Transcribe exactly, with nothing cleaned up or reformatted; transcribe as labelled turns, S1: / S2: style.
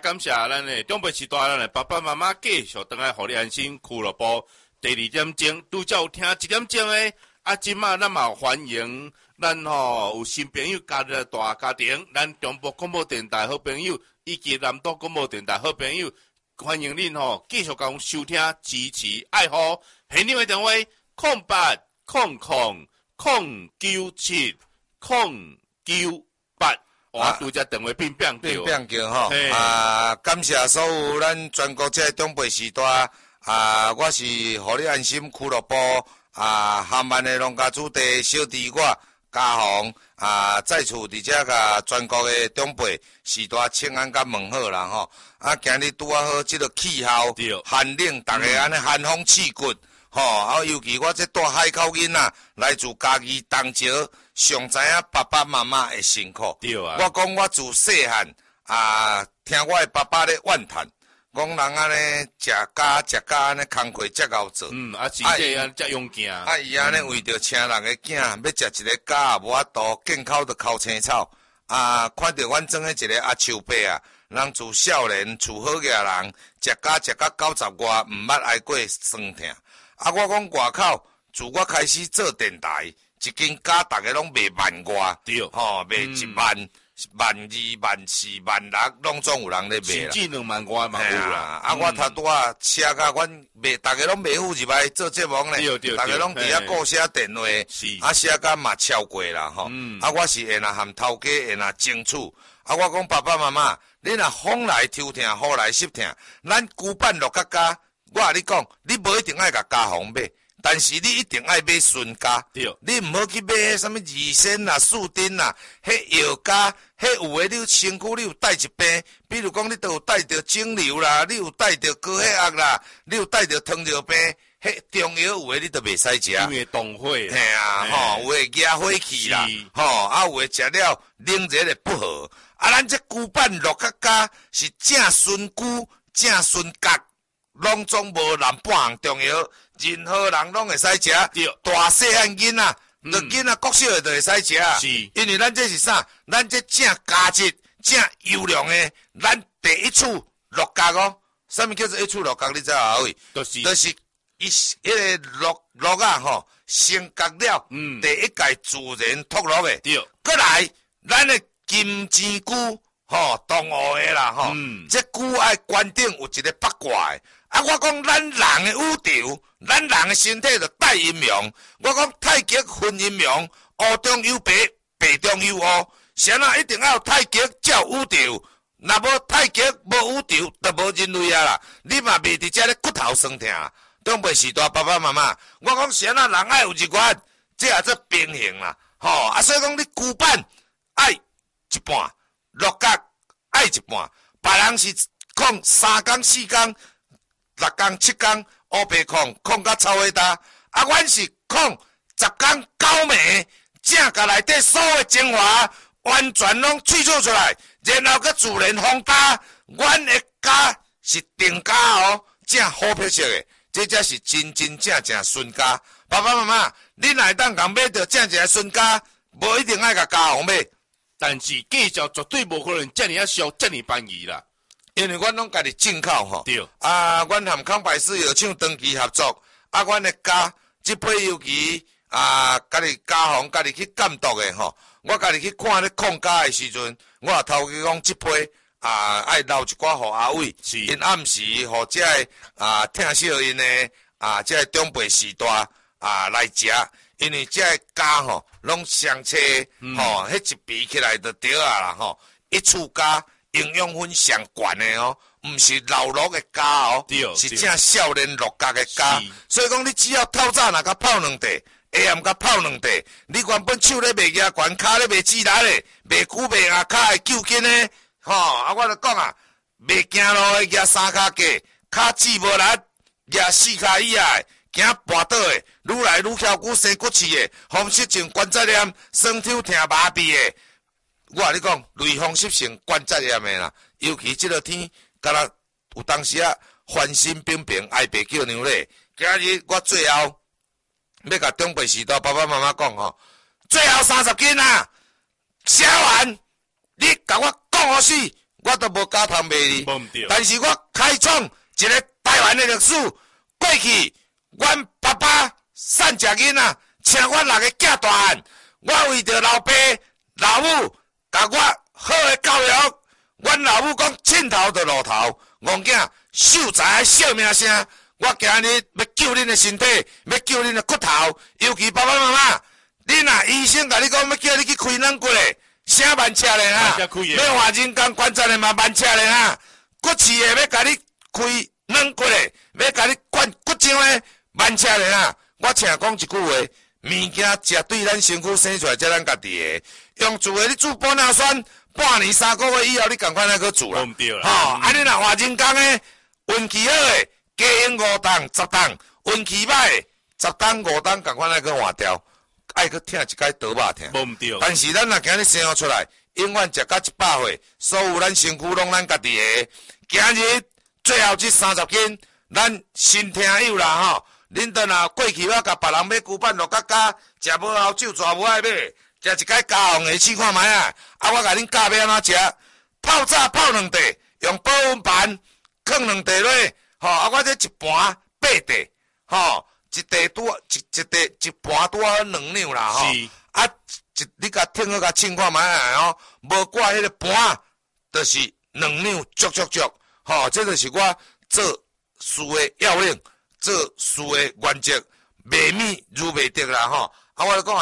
S1: 感谢咱的长辈时代，咱的爸爸妈妈继续回来，互你安心俱乐部第二点钟，拄则有听一点钟的。啊，即马咱嘛欢迎咱吼有新朋友加入大家庭，咱中部广播电台好朋友以及南岛广播电台好朋友，欢迎恁吼继续甲阮收听、支持、爱护。现场的电话：空八空空空九七空九八。我拄则电话变变
S2: 变变叫吼，啊，感谢所有咱全国这长辈时代，啊，我是互你安心俱乐部啊，厦门的农家主地小弟我嘉宏啊，在此伫遮甲全国的长辈时代请安甲问好啦吼，啊，今日拄啊好，即个气候寒冷，逐个安尼寒风刺骨。吼、哦，啊，尤其我这带海口囡仔来自家己东石，上知影爸爸妈妈的辛苦。
S1: 对啊。
S2: 我讲我自细汉啊，听我的爸爸咧怨叹，讲人安尼食家食家安尼工课遮熬做。
S1: 嗯，啊，身体安遮勇健。
S2: 啊，伊安尼为着请人的囝，要食一个家也无法度，见口就哭青草。啊，看到阮装迄一个阿树伯啊，人自少年厝好个人，食家食到九十外，毋捌挨过酸痛。啊！我讲外口，自我开始做电台，一间家大家拢卖万外，
S1: 对，
S2: 吼、哦，卖一万、嗯、万二、万四、万六，拢总有人咧卖啦。甚
S1: 至两万外嘛有啦。
S2: 啊！我头拄啊写甲阮卖，大家拢卖付入来做节目咧，大家拢伫遐顾写电话，啊写甲嘛超过啦吼。嗯、啊！我是会若含头家会若争取。啊！我讲爸爸妈妈，你若风来抽疼，雨来湿疼，咱旧版落甲家。我甲你讲，你无一定爱甲家红买，但是你一定爱买顺家。
S1: 对，
S2: 你毋好去买迄什物二仙啦、树丁啦，迄药家，迄有诶，你身躯你有带一病，比如讲你都有带着肿瘤啦，你有带着高血压啦，你有带着糖尿病，迄中药有诶你都袂使食。
S1: 因为冻火。
S2: 嘿啊，吼、哦，有诶压火气啦，吼、哦，啊有诶食了冷热咧不好。啊，咱这旧版落甲家是正顺菇，正顺角。拢总无难半项重要，任何人拢会使食。大细汉囡仔，着囡仔国小就会使食。
S1: 是，
S2: 因为咱这是啥？咱这正价值、正优良的，咱第一处落角哦。啥物叫做一处落角？你知影无？
S1: 就是，
S2: 就是伊迄个落落啊吼，升角了，嗯，第一届自然脱落的。
S1: 对，
S2: 过来，咱的金针菇。吼，同学的啦，吼、嗯，这菇爱关顶有一个八卦的。啊，我讲咱人的宇宙，咱人的身体就带阴阳。我讲太极分阴阳，黑中有白，白中有黑。啥啊一定要有太极才有宇宙，若无太极无宇宙，就无人类啊啦。你嘛袂伫遮咧骨头酸痛。长辈时代爸爸妈妈，我讲啥啊人爱有日愿，这也做平衡啦。吼、哦，啊，所以讲你旧版爱一半。落角爱一半，别人是控三工四工、六工七工，乌白控控到臭尾大，啊，阮是控十工九暝，正甲内底所有精华完全拢萃取出来，然后佮自然风干，阮的家是定家哦，正好皮色的，这才是真真正正顺家。爸爸妈妈，你若会当共买到正正顺家，无一定爱甲家红买。
S1: 但是计较绝对无可能遮尔啊俗，遮尔便宜啦。
S2: 因为阮拢家己进口吼。
S1: 对。
S2: 啊，阮含康百事药厂长期合作，啊，阮的家即批尤其啊，家己家红家己去监督的吼。我家己去看咧控家的时阵，我也头去讲即批啊，爱留一寡互阿伟，因暗时互遮个啊听小因的啊，遮个长辈时代啊来食。因为这个家吼，拢相车吼，迄、嗯、一比起来就对啊啦吼。一处家营养分上悬的哦，毋是老落的家哦，是正少年落角的家。所以讲，你只要透早若甲泡两茶，下暗甲泡两茶，你原本手咧袂牙悬，骹咧袂指力咧，袂久袂牙骹会揪筋咧，吼、哦、啊！我著讲啊，袂行路的牙三骹架，骹趾无力，牙四骹以外。行跋倒的，愈来愈翘骨生骨刺的，风湿性关节炎，酸痛疼麻痹的。我甲你讲，类风湿性关节炎的啦，尤其即落天，敢若有当时啊，翻身冰冰，爱白叫娘咧。今日我最后要甲长辈时代爸爸妈妈讲吼，最后三十斤啊，写完你甲我讲好死， 我都无加糖卖你。
S1: 无毋对。
S2: 但是我开创一个台湾的历史，过去阮爸爸瘦食囡仔，请阮六个囝大汉，我为着老爸老母，甲我好的教育，阮老母讲凊头就露头，戆囝秀才惜命声。我今日要救恁的身体，要救恁的骨头，尤其爸爸妈妈，恁啊医生甲你讲要叫你去开软骨的，啥慢车咧哈？要换人工关节的嘛慢车咧哈？骨刺的要甲你开软骨的，要甲你灌骨浆的慢车咧哈？我请讲一句话，物件食对咱身躯生出来，才咱家己的。用做的你煮玻尿酸，半年三个月以后，你赶快来去煮啦。吼，安尼若换人工的，运气好的。加用五档、十档，运气歹，十档、五档，赶快来去换掉，爱去听一解倒肉听。
S1: 无毋对。
S2: 但是咱若今日生活出来，永远食到一百岁，所有咱身躯拢咱家己的。今日最后这三十斤，咱新听友啦吼，恁都若过去我甲别人买牛板肉角角，食无好酒，绝无爱买，食一解加红的试看卖啊！啊，我甲恁教要安怎食？泡早泡两地，用保温盘放两地落。吼、哦，啊，我这一盘八地，吼，一地拄一一地一盘拄啊两两啦，吼，啊，一你甲听好甲称看卖哦，无挂迄个盘，就是两两足足足，吼、哦，这就是我做事的要领，做事的原则，卖米如卖得啦，吼，啊，我讲。